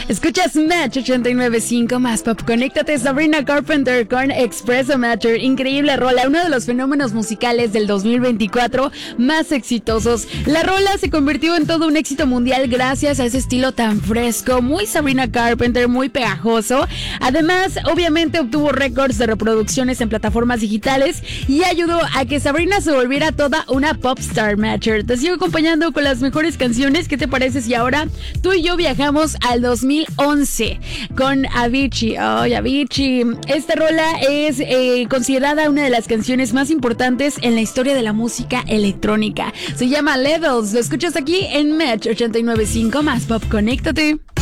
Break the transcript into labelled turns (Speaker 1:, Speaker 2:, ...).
Speaker 1: Escuchas Match 89.5 más pop. Conéctate, Sabrina Carpenter con Expresso Matter. Increíble rola, uno de los fenómenos musicales del 2024 más exitosos. La rola se convirtió en todo un éxito mundial gracias a ese estilo tan fresco, muy Sabrina Carpenter, muy pegajoso. Además, obviamente obtuvo récords de reproducciones en plataformas digitales y ayudó a que Sabrina se volviera toda una popstar. Matcher, te sigo acompañando con las mejores canciones. ¿Qué te parece si ahora tú y yo viajamos al 2011 con Avicii? ¡Ay, Avicii! Esta rola es considerada una de las canciones más importantes en la historia de la música electrónica. Se llama Levels. Lo escuchas aquí en Match 89.5 más pop. Conéctate.